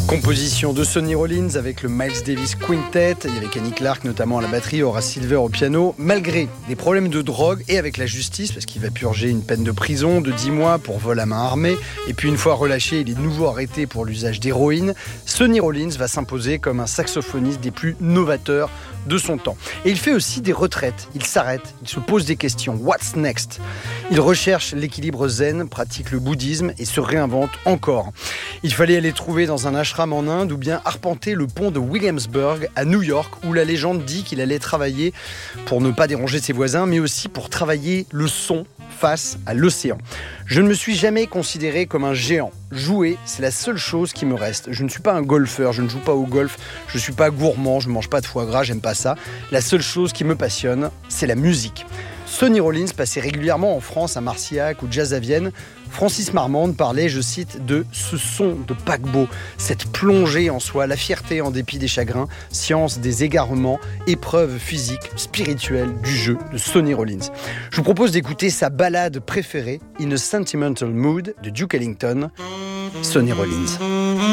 Composition de Sonny Rollins avec le Miles Davis Quintet. Il y avait Kenny Clarke notamment à la batterie, Horace Silver au piano. Malgré des problèmes de drogue et avec la justice, parce qu'il va purger une peine de prison de 10 mois pour vol à main armée, et puis une fois relâché, il est de nouveau arrêté pour l'usage d'héroïne, Sonny Rollins va s'imposer comme un saxophoniste des plus novateurs de son temps. Et il fait aussi des retraites. Il s'arrête, il se pose des questions. What's next? Il recherche l'équilibre zen, pratique le bouddhisme et se réinvente encore. Il fallait aller trouver dans un ashram en Inde ou bien arpenter le pont de Williamsburg à New York où la légende dit qu'il allait travailler pour ne pas déranger ses voisins mais aussi pour travailler le son face à l'océan. Je ne me suis jamais considéré comme un géant. Jouer, c'est la seule chose qui me reste. Je ne suis pas un golfeur, je ne joue pas au golf, je ne suis pas gourmand, je ne mange pas de foie gras, j'aime pas ça. La seule chose qui me passionne, c'est la musique. Sonny Rollins passait régulièrement en France, à Marcillac ou Jazz à Vienne. Francis Marmande parlait, je cite, de ce son de paquebot, cette plongée en soi, la fierté en dépit des chagrins, science des égarements, épreuve physique, spirituelle du jeu de Sonny Rollins. Je vous propose d'écouter sa ballade préférée, In a Sentimental Mood de Duke Ellington, Sonny Rollins.